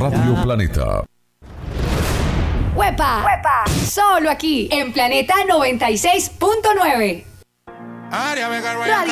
Radio Planeta. ¡Huepa! ¡Huepa! Solo aquí, en Planeta 96.9. Radio